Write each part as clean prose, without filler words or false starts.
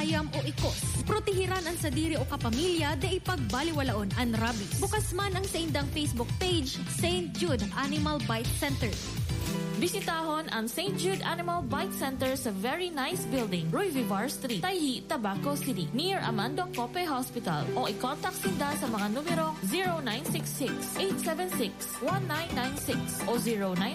ayam o ikos. Protehiran ang sadiri o kapamilya de ipagbaliwalaon ang rabies. Bukas man ang sa indang Facebook page, St. Jude Animal Bite Center. Bisitahon ang St. Jude Animal Bite Center sa very nice building, Roy Vivar Street, Tayhi, Tabaco City, near Amandong Cope Hospital. O i-contact sinda sa mga numero 0966-876-1996 o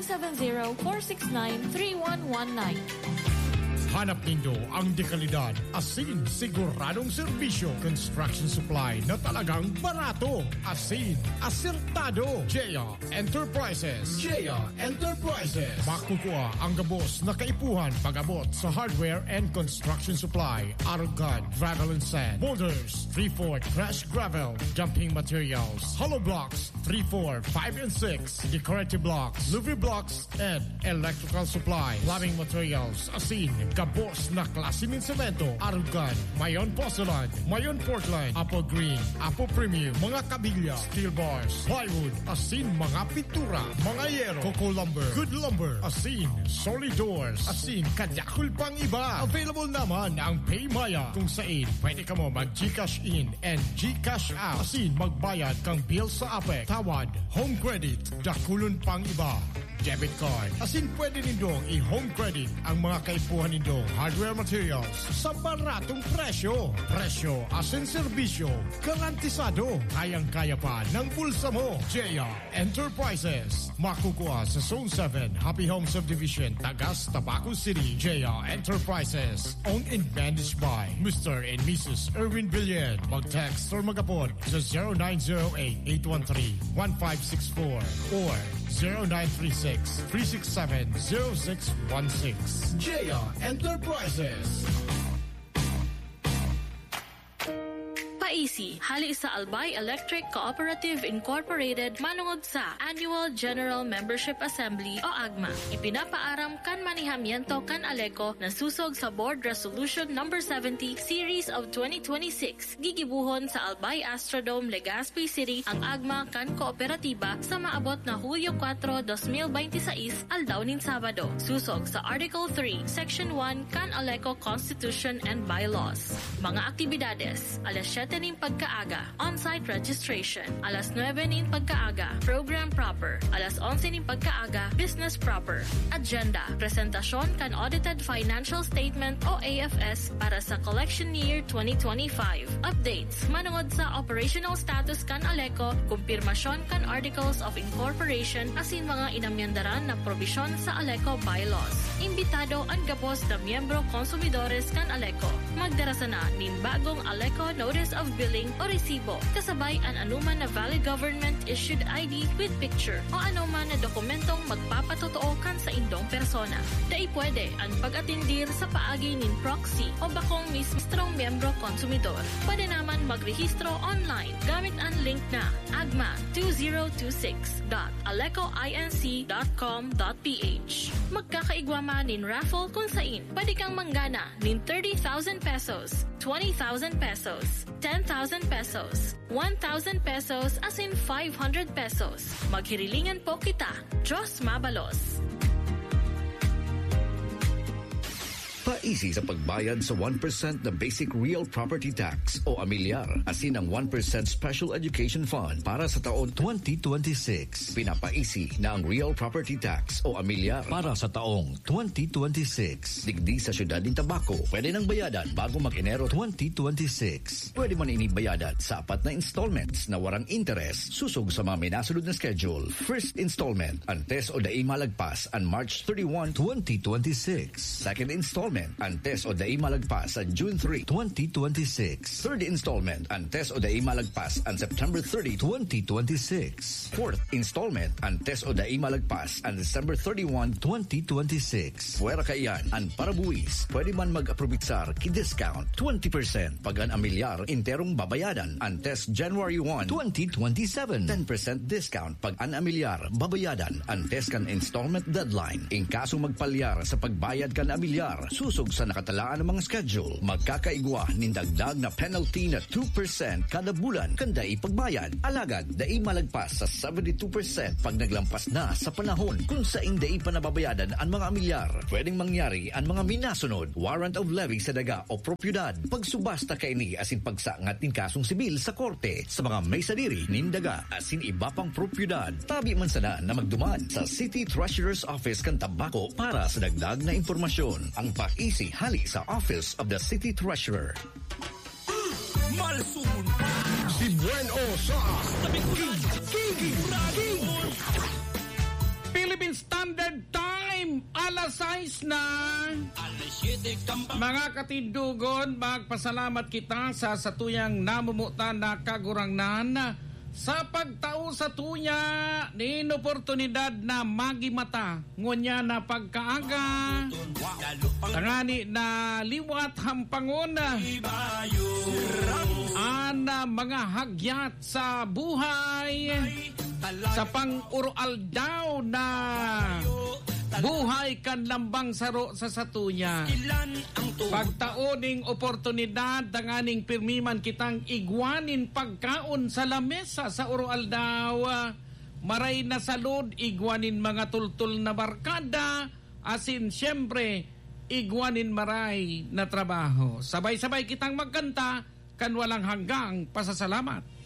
0970-469-3119. Hanap nindo ang dekalidad, asin, siguradong serbisyo, construction supply na talagang barato, asin, asertado. Jaya Enterprises. Jaya Enterprises. Makukuha ang gabos na kaipuhan pag-abot sa hardware and construction supply, arugad, gravel and sand, boulders, 3-4 crash gravel, dumping materials, hollow blocks, 3-4, 5 and 6, decorative blocks, Louis blocks, and electrical supply, plumbing materials, asin, gabos na klase ng semento, arugad, mayon porcelain, mayon Portland, apple green, apple premium, mga kabilya, steel bars, plywood, asin, mga pintura, mga yero, coco lumber, good lumber, asin, solid doors, asin, kadyakul pang iba. Available naman ang PayMaya kung saan pwede ka mo mag-Gcash in and Gcash out. Asin, magbayad kang bill sa APEC, tawad, home credit, dakulon pang iba. Debit card. Asin pwede nindong i-home credit ang mga kaipuhan nindong hardware materials sa baratong presyo. Presyo asin serbisyo. Garantisado. Kayang-kaya pa ng bulsa mo. Jaya Enterprises. Makukuha sa Zone 7 Happy Home Subdivision, Tagas, Tabaco City. Jaya Enterprises. Owned and managed by Mr. and Mrs. Erwin Villen. Mag-text or mag-apod sa 0908-813-1564 or 0936-367-0616. Jaya Enterprises. Paisi, hali sa Albay Electric Cooperative Incorporated manungod sa Annual General Membership Assembly o AGMA. Ipinapaaram kan manihamiento kan Aleco na susog sa Board Resolution No. 70 Series of 2026. Gigibuhon sa Albay Astrodome, Legazpi City ang AGMA kan kooperatiba sa maabot na Hulyo 4, 2026 aldaw nin Sabado. Susog sa Article 3, Section 1 kan Aleco Constitution and Bylaws. Mga aktibidades, alas 7 nin pagkaaga, on-site registration. Alas 9 nin pagkaaga, program proper. Alas 11 nin pagkaaga, business proper. Agenda, presentasyon kan Audited Financial Statement o AFS para sa collection year 2025. Updates, manungod sa operational status kan Aleco, kumpirmasyon kan Articles of Incorporation asin mga inamyandaran na probisyon sa Aleco bylaws. Imbitado ang gabos na miyembro konsumidores kan Aleco. Magdarasa na nin bagong Aleco Notice of Billing o resibo, kasabay ang anuman na valid government-issued ID with picture o anuman na dokumentong magpapatotoo kan sa indong persona. Dai pwede ang pag-atindir sa paagi nin proxy o bakong mismong miyembro konsumidor. Pwede naman magrehistro online gamit ang link na agma2026.alecoinc.com.ph. Magkakaigwama nin raffle kung sain pwede kang manggana nin 30,000 pesos, 20,000 pesos, 10,000 pesos, 1,000 pesos as in 500 pesos. Maghirilingan po kita. Diyos mabalos. Paisi sa pagbayad sa 1% na Basic Real Property Tax o amilyar, asin ang 1% Special Education Fund para sa taon 2026. Pinapaisi na ang Real Property Tax o amilyar para sa taong 2026. Digdi sa syudad ng Tabaco, pwede nang bayadan bago mag-Enero 2026. Pwede man inibayadan sa 4 na installments na warang interest susog sa mga minasulod na schedule. First installment, antes o dai malagpas ang March 31, 2026. Second installment, antes o dai malagpas ang June 3, 2026. Third installment, antes o dai malagpas ang September 30, 2026. Fourth installment, antes o dai malagpas ang December 31, 2026. Fuera kaiyan, ang parabuwis, pwede man mag-aprobitsar ki-discount 20% pag ang amilyar interong babayadan antes January 1, 2027. 10% discount pag ang amilyar babayadan antes kan installment deadline. In kaso magpalyar sa pagbayad kan amilyar, Paglusog sa nakatalaan ng mga schedule, magkakaigwa nin dagdag na penalty na 2% kada bulan kanda ipagbayad. Alagad, dai malagpas sa 72% pag naglampas na sa panahon kung sa dai pa nababayadan ang mga amilyar. Pwedeng mangyari ang mga minasunod, warrant of levy sa daga o propiedad, pagsubasta kay ni asin pagsangat nin kasong sibil sa korte sa mga may sadiri nin daga asin iba pang propiedad. Tabi man sana na magduman sa City Treasurer's Office kan Tabako para sa dagdag na impormasyon. Ang Paisi hali sa Office of the City Treasurer. Malsumun si Bueno sa King. Philippine Standard Time, alas 6 na. Mga katindugon, magpasalamat kita sa satuyang namumutan na kagurangnan sa pagtao sa tuya nin oportunidad na magimata ngunya na pagkaaga tangani na liwat hampangon ana mga hagyat sa buhay sa pang-ural daw na buhay kan lambang saro sa satunya. Pagtaoning oportunidad tanganing pirmiman kitang igwanin pagkaon sa lamesa sa urual daw. Maray na salud igwanin mga tultul na barkada asin syempre igwanin maray na trabaho. Sabay-sabay kitang magkanta kan walang hanggang pasasalamat.